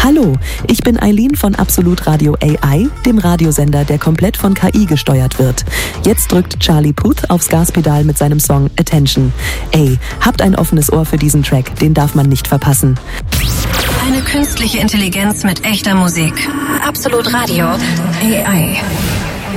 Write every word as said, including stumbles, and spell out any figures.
Hallo, ich bin Eileen von Absolut Radio A I, dem Radiosender, der komplett von K I gesteuert wird. Jetzt drückt Charlie Puth aufs Gaspedal mit seinem Song Attention. Ey, habt ein offenes Ohr für diesen Track, den darf man nicht verpassen. Eine künstliche Intelligenz mit echter Musik. Absolut Radio A I.